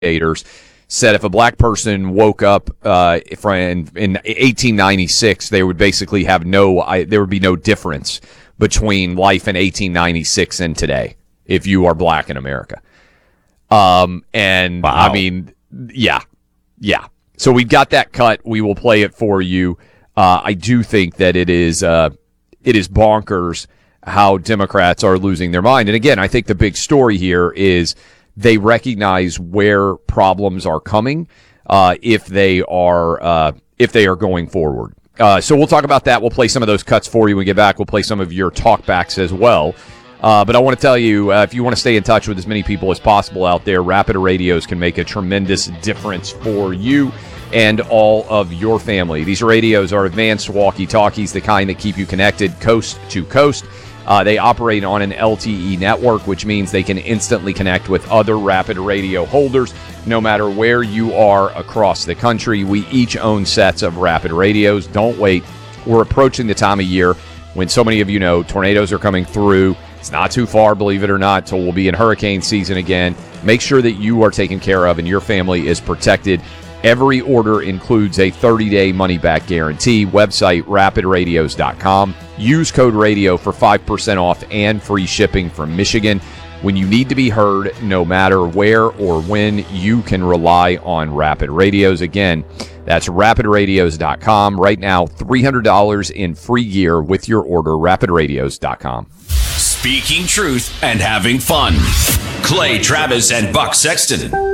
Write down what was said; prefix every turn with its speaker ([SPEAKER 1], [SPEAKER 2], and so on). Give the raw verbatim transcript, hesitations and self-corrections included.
[SPEAKER 1] commentators said if a black person woke up uh, in, in eighteen ninety-six, they would basically have no, I, there would be no difference between life in eighteen ninety-six and today if you are black in America. Um, and wow. I mean, yeah, yeah. So we've got that cut. We will play it for you. Uh, I do think that it is, uh, it is bonkers how Democrats are losing their mind. And again, I think the big story here is they recognize where problems are coming uh, if they are uh, if they are going forward. Uh, so we'll talk about that. We'll play some of those cuts for you when we get back. We'll play some of your talkbacks as well. Uh, but I want to tell you, uh, if you want to stay in touch with as many people as possible out there, Rapid Radios can make a tremendous difference for you and all of your family. These radios are advanced walkie-talkies, the kind that keep you connected coast to coast. Uh, they operate on an L T E network, which means they can instantly connect with other Rapid Radio holders no matter where you are across the country. We each own sets of Rapid Radios. Don't wait. We're approaching the time of year when so many of you know tornadoes are coming through. It's not too far, believe it or not, till we'll be in hurricane season again. Make sure that you are taken care of and your family is protected. Every order includes a thirty-day money-back guarantee. Website, rapid radios dot com. Use code RADIO for five percent off and free shipping from Michigan. When you need to be heard, no matter where or when, you can rely on Rapid Radios. Again, that's rapid radios dot com. Right now, three hundred dollars in free gear with your order, rapid radios dot com.
[SPEAKER 2] Speaking truth and having fun. Clay Travis and Buck Sexton.